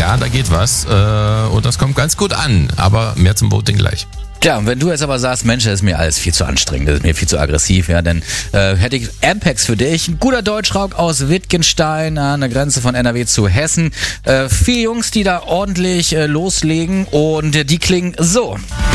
ja, da geht was und das kommt ganz gut an, aber mehr zum Voting gleich. Tja, und wenn du jetzt aber sagst, Mensch, das ist mir alles viel zu anstrengend, das ist mir viel zu aggressiv, ja, dann hätte ich Ampex für dich. Ein guter Deutschrock aus Wittgenstein, an der Grenze von NRW zu Hessen. 4 Jungs, die da ordentlich loslegen und die klingen so.